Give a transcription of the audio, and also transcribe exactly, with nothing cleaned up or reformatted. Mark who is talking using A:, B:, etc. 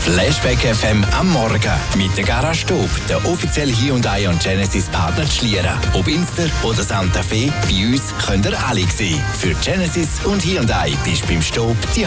A: Flashback F M am Morgen mit der Garage Stub, der offizielle Hyundai und Genesis Partner zu Schlieren. Ob Inster oder Santa Fe, bei uns könnt ihr alle sehen. Für Genesis und Hyundai bist du beim Stub die